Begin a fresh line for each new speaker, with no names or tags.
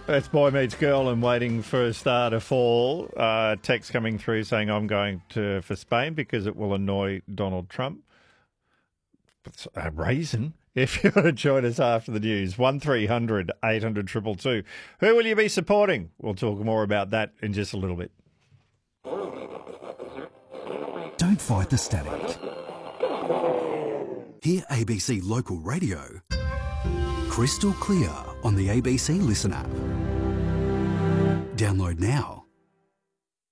That's Boy Meets Girl and Waiting for a Star to Fall. Text coming through saying I'm going for Spain because it will annoy Donald Trump. It's a reason. If you want to join us after the news, 1300 800 222. Who will you be supporting? We'll talk more about that in just a little bit.
Don't fight the static. Hear ABC Local Radio crystal clear on the ABC Listen app. Download now.